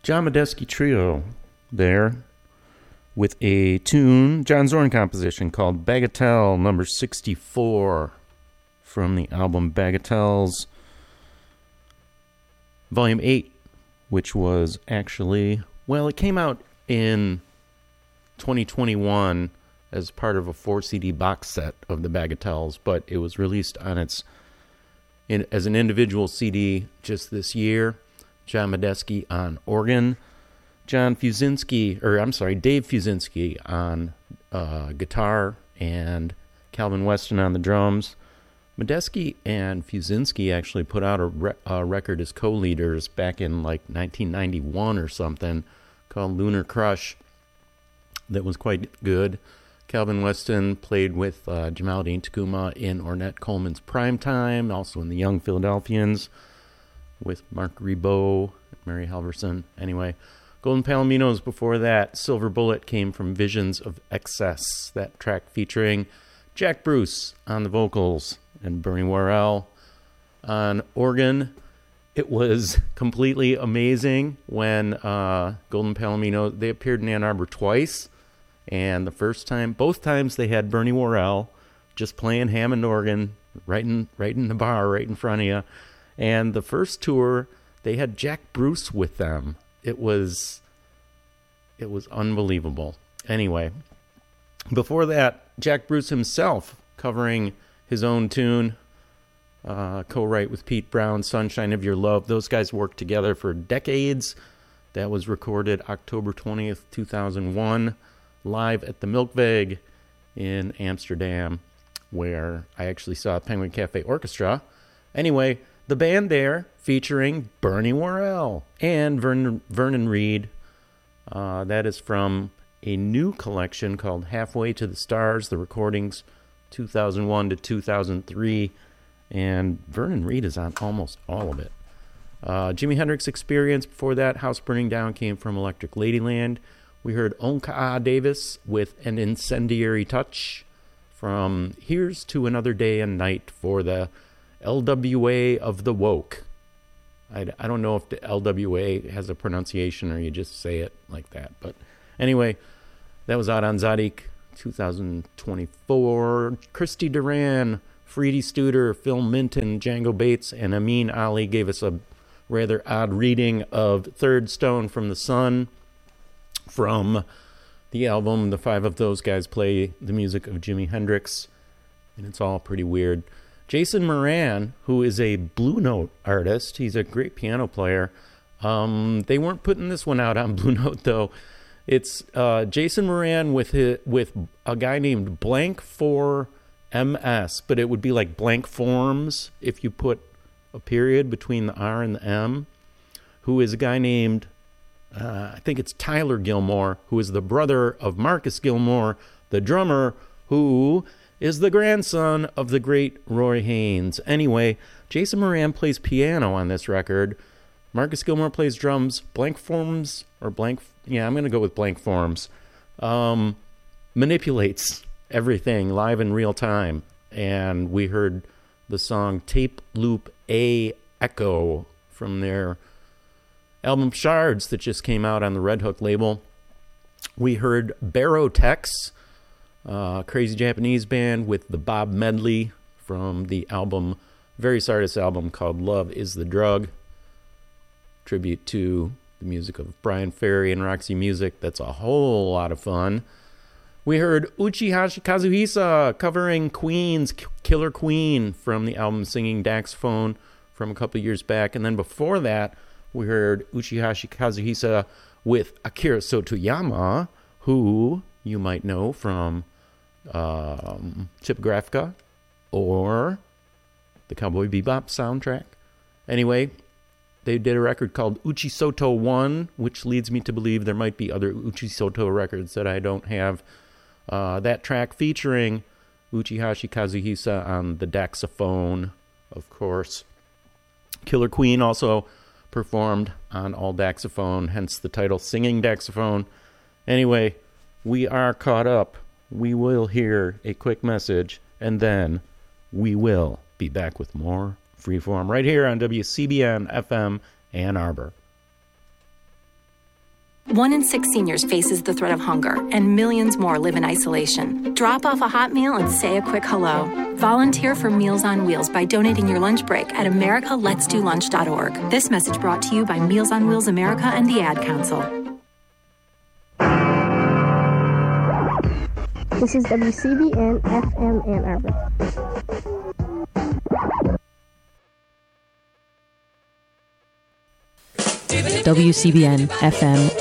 John Medeski Trio there with a tune, John Zorn composition called Bagatelle number 64 from the album Bagatelles Volume 8, which was actually, well, it came out in 2021 as part of a 4-CD box set of the Bagatelles, but it was released on as an individual CD just this year. John Medeski on organ, Dave Fusinski on guitar, and Calvin Weston on the drums. Medeski and Fusinski actually put out a record as co-leaders back in like 1991 or something called Lunar Crush that was quite good. Calvin Weston played with Jamaldine Tacuma in Ornette Coleman's Primetime, also in the Young Philadelphians with Mark Ribot, Mary Halverson. Anyway, Golden Palominos before that. Silver Bullet came from Visions of Excess, that track featuring Jack Bruce on the vocals and Bernie Worrell on organ. It was completely amazing when Golden Palomino, they appeared in Ann Arbor twice, and both times they had Bernie Worrell just playing Hammond organ right in the bar, right in front of you. And the first tour, they had Jack Bruce with them. It was unbelievable. Anyway, before that, Jack Bruce himself covering his own tune, co-write with Pete Brown, Sunshine of Your Love. Those guys worked together for decades. That was recorded October 20th, 2001, live at the Milkveeg in Amsterdam, where I actually saw Penguin Cafe Orchestra. Anyway, the band there featuring Bernie Worrell and Vernon Reid. That is from a new collection called Halfway to the Stars, the recordings 2001 to 2003. And Vernon Reid is on almost all of it. Jimi Hendrix Experience before that. House Burning Down came from Electric Ladyland. We heard Onkaa Davis with An Incendiary Touch from Here's to Another Day and Night for the LWA of the Woke. I don't know if the LWA has a pronunciation or you just say it like that. But anyway, that was out on Zadig 2024. Christy Duran, Freedy Studer, Phil Minton, Django Bates, and Amin Ali gave us a rather odd reading of Third Stone from the Sun from the album. The five of those guys play the music of Jimi Hendrix, and it's all pretty weird. Jason Moran, who is a Blue Note artist, he's a great piano player. They weren't putting this one out on Blue Note, though. It's Jason Moran with a guy named Blank 4 MS, but it would be like Blank Forms if you put a period between the R and the M, who is a guy named, I think it's Tyler Gilmore, who is the brother of Marcus Gilmore, the drummer, who is the grandson of the great Roy Haynes. Anyway, Jason Moran plays piano on this record. Marcus Gilmore plays drums. I'm going to go with Blank Forms. Manipulates everything live in real time. And we heard the song Tape Loop A Echo from their album Shards that just came out on the Red Hook label. We heard Barotex, crazy Japanese band, with the Bob Medley from the album, various artists' album called Love is the Drug. Tribute to the music of Brian Ferry and Roxy Music. That's a whole lot of fun. We heard Uchihashi Kazuhisa covering Queen's Killer Queen from the album Singing Daxophone from a couple years back. And then before that, we heard Uchihashi Kazuhisa with Akira Sotoyama, who you might know from Chipographica or the Cowboy Bebop soundtrack. Anyway, they did a record called Uchi Soto 1, which leads me to believe there might be other Uchi Soto records that I don't have. That track featuring Uchihashi Kazuhisa on the Daxophone, of course. Killer Queen also performed on all Daxophone, hence the title Singing Daxophone. Anyway, we are caught up. We will hear a quick message, and then we will be back with more Freeform right here on WCBN FM Ann Arbor. 1 in 6 seniors faces the threat of hunger, and millions more live in isolation. Drop off a hot meal and say a quick hello. Volunteer for Meals on Wheels by donating your lunch break at americaletsdolunch.org. This message brought to you by Meals on Wheels America and the Ad Council. This is WCBN FM Ann Arbor. WCBN FM